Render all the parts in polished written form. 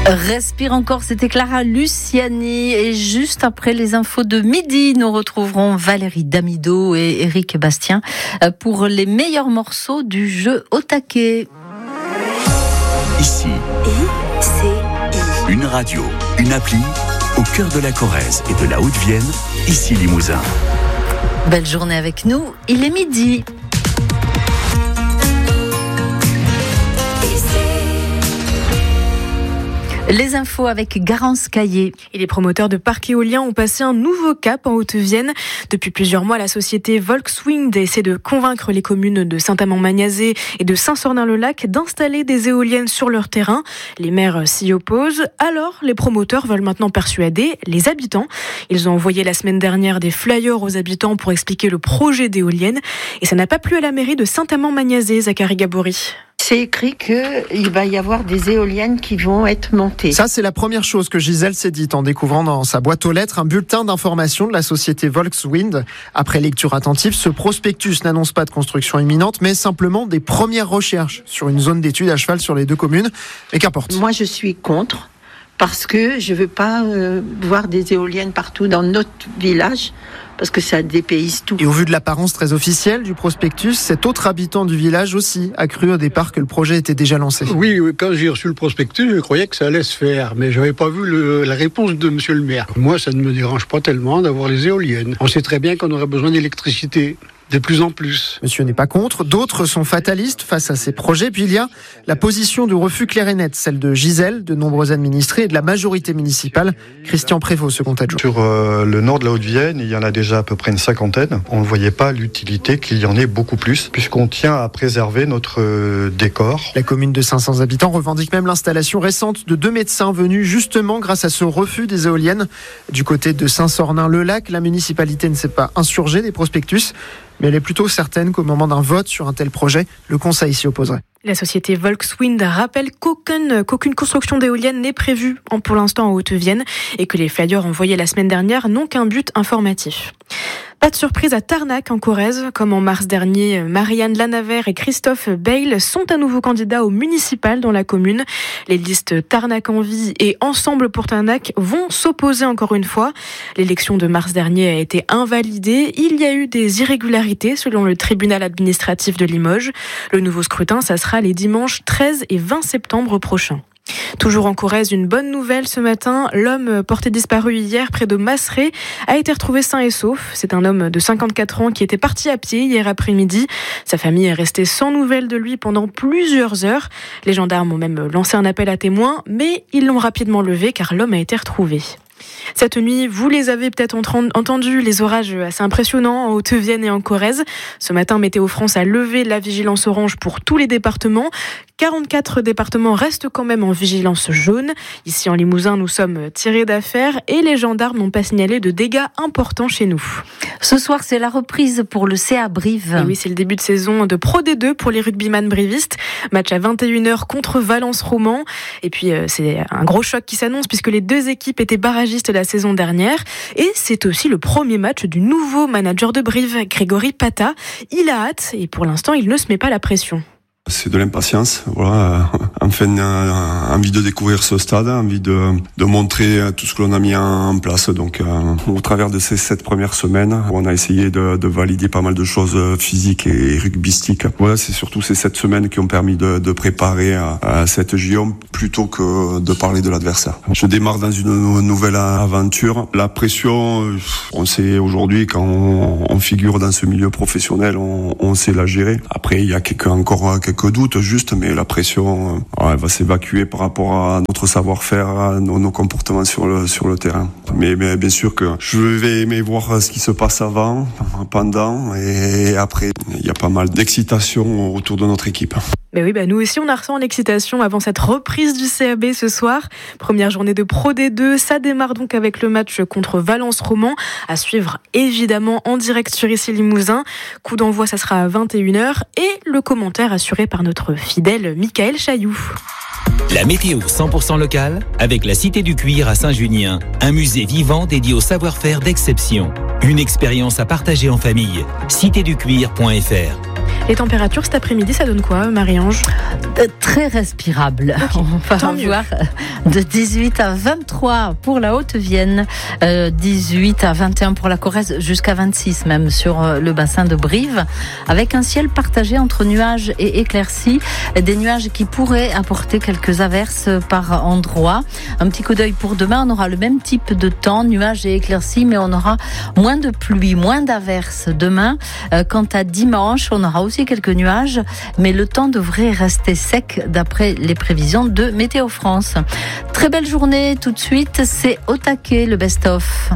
Respire encore, c'était Clara Luciani. Et juste après les infos de midi, nous retrouverons Valérie Damido et Éric Bastien pour les meilleurs morceaux du jeu au taquet. Ici, une radio, une appli, au cœur de la Corrèze et de la Haute-Vienne, ici Limousin. Belle journée avec nous, il est midi. Les infos avec Garance Caillé. Et les promoteurs de parcs éoliens ont passé un nouveau cap en Haute-Vienne. Depuis plusieurs mois, la société Volkswind essaie de convaincre les communes de Saint-Amand-Magnazé et de Saint-Sornin-le-Lac d'installer des éoliennes sur leur terrain. Les maires s'y opposent. Alors, les promoteurs veulent maintenant persuader les habitants. Ils ont envoyé la semaine dernière des flyers aux habitants pour expliquer le projet d'éoliennes. Et ça n'a pas plu à la mairie de Saint-Amand-Magnazé, Zachary Gabory. C'est écrit qu'il va y avoir des éoliennes qui vont être montées. Ça, c'est la première chose que Gisèle s'est dite en découvrant dans sa boîte aux lettres un bulletin d'information de la société Volkswind. Après lecture attentive, ce prospectus n'annonce pas de construction imminente, mais simplement des premières recherches sur une zone d'études à cheval sur les deux communes. Mais qu'importe. Moi, je suis contre, parce que je ne veux pas voir des éoliennes partout dans notre village, parce que ça dépayse tout. Et au vu de l'apparence très officielle du prospectus, cet autre habitant du village aussi a cru au départ que le projet était déjà lancé. Oui, quand j'ai reçu le prospectus, je croyais que ça allait se faire, mais je n'avais pas vu la réponse de monsieur le maire. Moi, ça ne me dérange pas tellement d'avoir les éoliennes. On sait très bien qu'on aurait besoin d'électricité. De plus en plus. Monsieur n'est pas contre, d'autres sont fatalistes face à ces projets. Puis il y a la position de refus claire et nette, celle de Gisèle, de nombreux administrés et de la majorité municipale. Christian Prévost, second adjoint. Sur le nord de la Haute-Vienne, il y en a déjà à peu près une cinquantaine. On ne voyait pas l'utilité qu'il y en ait beaucoup plus, puisqu'on tient à préserver notre décor. La commune de 500 habitants revendique même l'installation récente de 2 médecins venus justement grâce à ce refus des éoliennes. Du côté de Saint-Sornin-le-Lac, la municipalité ne s'est pas insurgée des prospectus, mais elle est plutôt certaine qu'au moment d'un vote sur un tel projet, le Conseil s'y opposerait. La société Volkswind rappelle qu'aucune construction d'éoliennes n'est prévue pour l'instant en Haute-Vienne et que les flyers envoyés la semaine dernière n'ont qu'un but informatif. Pas de surprise à Tarnac en Corrèze. Comme en mars dernier, Marianne Lanavert et Christophe Bayle sont à nouveau candidats au municipal dans la commune. Les listes Tarnac en vie et Ensemble pour Tarnac vont s'opposer encore une fois. L'élection de mars dernier a été invalidée. Il y a eu des irrégularités selon le tribunal administratif de Limoges. Le nouveau scrutin, ça sera les dimanches 13 et 20 septembre prochains. Toujours en Corrèze, une bonne nouvelle ce matin. L'homme porté disparu hier près de Masseray a été retrouvé sain et sauf. C'est un homme de 54 ans qui était parti à pied hier après-midi. Sa famille est restée sans nouvelles de lui pendant plusieurs heures. Les gendarmes ont même lancé un appel à témoins, mais ils l'ont rapidement levé car l'homme a été retrouvé. Cette nuit, vous les avez peut-être entendus, les orages assez impressionnants en Haute-Vienne et en Corrèze. Ce matin, Météo France a levé la vigilance orange pour tous les départements. 44 départements restent quand même en vigilance jaune. Ici en Limousin, nous sommes tirés d'affaire et les gendarmes n'ont pas signalé de dégâts importants chez nous. Ce soir, c'est la reprise pour le CA Brive. Et oui, c'est le début de saison de Pro D2 pour les rugbyman brivistes. Match à 21h contre Valence Roman. Et puis, c'est un gros choc qui s'annonce puisque les deux équipes étaient barragistes la saison dernière. Et c'est aussi le premier match du nouveau manager de Brive, Grégory Pata. Il a hâte et pour l'instant, il ne se met pas la pression. C'est de l'impatience, voilà. Enfin, envie de découvrir ce stade, envie de montrer tout ce que l'on a mis en place. Donc, au travers de ces 7 premières semaines, on a essayé de valider pas mal de choses physiques et rugbystiques. Voilà, c'est surtout ces 7 semaines qui ont permis de préparer à cette JO plutôt que de parler de l'adversaire. Je démarre dans une nouvelle aventure. La pression, on sait aujourd'hui quand on figure dans ce milieu professionnel, on sait la gérer. Après, il y a encore quelques doutes juste, mais la pression elle va s'évacuer par rapport à notre savoir-faire, à nos comportements sur le terrain. Mais bien sûr que je vais aimer voir ce qui se passe avant, pendant et après. Il y a pas mal d'excitation autour de notre équipe. Ben oui, nous aussi on a ressenti l'excitation avant cette reprise du CAB ce soir. Première journée de Pro D2, ça démarre donc avec le match contre Valence Roman, à suivre évidemment en direct sur ici Limousin. Coup d'envoi, ça sera à 21h et le commentaire assuré par notre fidèle Michael Chailloux. La météo 100% locale avec la Cité du Cuir à Saint-Junien, un musée vivant dédié au savoir-faire d'exception. Une expérience à partager en famille. citéducuir.fr. Les températures cet après-midi, ça donne quoi, Marie-Ange ? Très respirable. Okay. On va voir de 18 à 23 pour la Haute-Vienne, 18 à 21 pour la Corrèze, jusqu'à 26 même sur le bassin de Brive, avec un ciel partagé entre nuages et éclaircies, des nuages qui pourraient apporter quelques averses par endroits. Un petit coup d'œil pour demain, on aura le même type de temps, nuages et éclaircies, mais on aura moins de pluie, moins d'averses demain. Quant à dimanche, on aura aussi quelques nuages, mais le temps devrait rester sec d'après les prévisions de Météo France. Très belle journée tout de suite, c'est Au taquet, le best-of.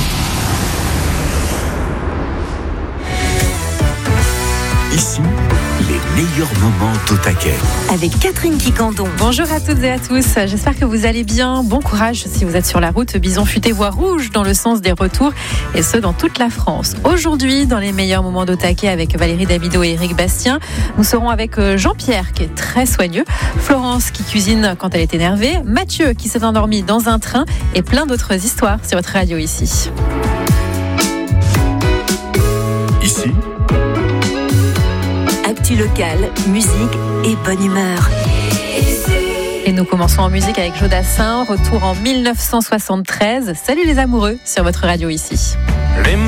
Ici, les meilleurs moments d'Au taquet. Avec Catherine Quicandon. Bonjour à toutes et à tous, j'espère que vous allez bien. Bon courage si vous êtes sur la route. Bison futé voie rouge dans le sens des retours, et ce dans toute la France. Aujourd'hui, dans les meilleurs moments d'Au taquet avec Valérie Damido et Éric Bastien, nous serons avec Jean-Pierre qui est très soigneux, Florence qui cuisine quand elle est énervée, Mathieu qui s'est endormi dans un train et plein d'autres histoires sur votre radio ici. Ici, actu local, musique et bonne humeur. Et nous commençons en musique avec Jodassin, retour en 1973. Salut les amoureux sur votre radio ici.